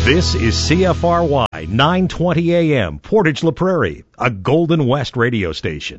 This is CFRY 920 AM, Portage La Prairie, a Golden West radio station.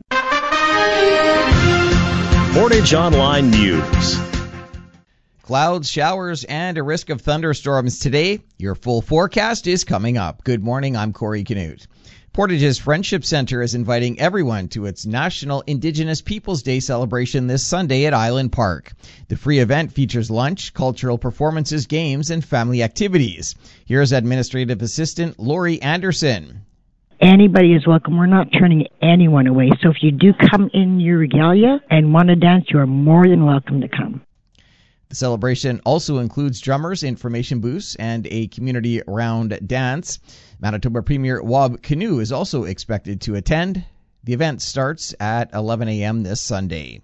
Portage Online News. Clouds, showers, and a risk of thunderstorms today. Your full forecast is coming up. Good morning, I'm Corey Canute. Portage's Friendship Center is inviting everyone to its National Indigenous Peoples Day celebration this Sunday at Island Park. The free event features lunch, cultural performances, games, and family activities. Here's Administrative Assistant Lori Anderson. Anybody is welcome. We're not turning anyone away. So if you do come in your regalia and want to dance, you are more than welcome to come. The celebration also includes drummers, information booths, and a community round dance. Manitoba Premier Wab Kinew is also expected to attend. The event starts at 11 a.m. this Sunday.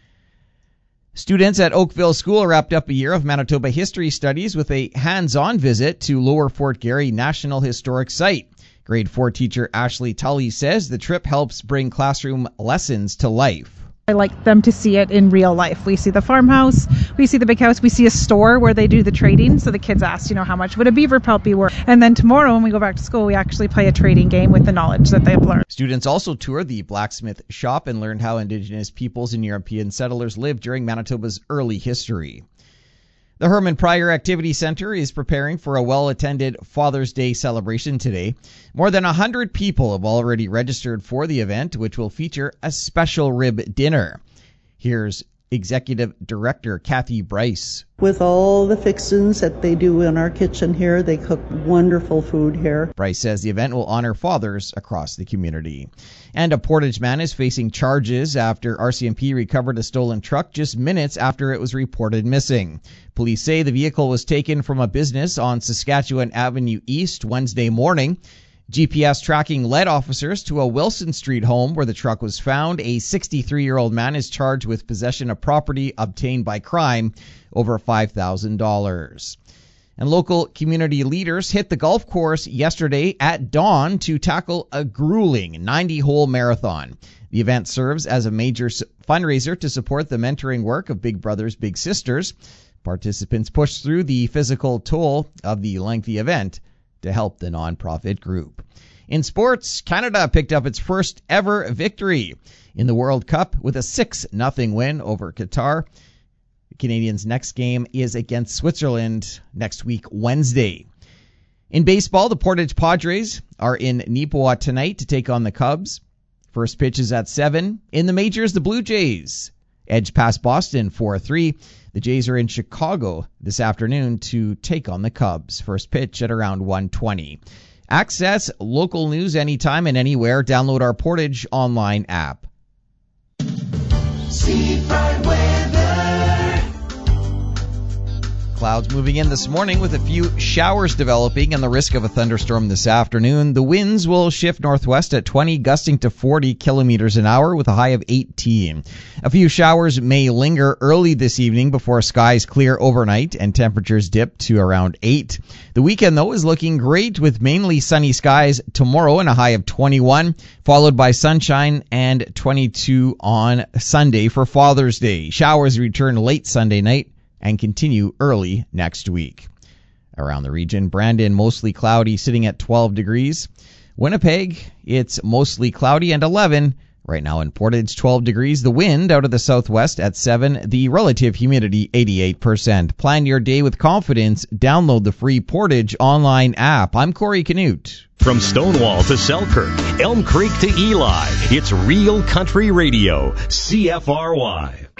Students at Oakville School wrapped up a year of Manitoba history studies with a hands-on visit to Lower Fort Garry National Historic Site. Grade 4 teacher Ashley Tully says the trip helps bring classroom lessons to life. I like them to see it in real life. We see the farmhouse, we see the big house, we see a store where they do the trading. So the kids ask, how much would a beaver pelt be worth? And then tomorrow when we go back to school, we actually play a trading game with the knowledge that they've learned. Students also tour the blacksmith shop and learn how Indigenous peoples and European settlers lived during Manitoba's early history. The Herman Pryor Activity Center is preparing for a well-attended Father's Day celebration today. More than 100 people have already registered for the event, which will feature a special rib dinner. Here's Executive Director Kathy Bryce. With all the fixings that they do in our kitchen here, they cook wonderful food here. Bryce says the event will honor fathers across the community. And a Portage man is facing charges after RCMP recovered a stolen truck just minutes after it was reported missing. Police say the vehicle was taken from a business on Saskatchewan Avenue East Wednesday morning. GPS tracking led officers to a Wilson Street home where the truck was found. A 63-year-old man is charged with possession of property obtained by crime over $5,000. And local community leaders hit the golf course yesterday at dawn to tackle a grueling 90-hole marathon. The event serves as a major fundraiser to support the mentoring work of Big Brothers Big Sisters. Participants pushed through the physical toll of the lengthy event to help the nonprofit group. In sports, Canada picked up its first ever victory in the World Cup with a 6-0 win over Qatar. The Canadians' next game is against Switzerland next week, Wednesday. In baseball, the Portage Padres are in Neepawa tonight to take on the Cubs. First pitch is at 7. In the majors, the Blue Jays edge past Boston 4-3. The Jays are in Chicago this afternoon to take on the Cubs. First pitch at around 1:20. Access local news anytime and anywhere. Download our Portage online app. Seafront weather. Clouds moving in this morning with a few showers developing and the risk of a thunderstorm this afternoon. The winds will shift northwest at 20, gusting to 40 kilometers an hour with a high of 18. A few showers may linger early this evening before skies clear overnight and temperatures dip to around 8. The weekend, though, is looking great with mainly sunny skies tomorrow and a high of 21, followed by sunshine and 22 on Sunday for Father's Day. Showers return late Sunday night and continue early next week. Around the region, Brandon, mostly cloudy, sitting at 12 degrees. Winnipeg, it's mostly cloudy and 11. Right now in Portage, 12 degrees. The wind out of the southwest at 7. The relative humidity, 88%. Plan your day with confidence. Download the free Portage online app. I'm Corey Canute. From Stonewall to Selkirk, Elm Creek to Eli, it's Real Country Radio, CFRY.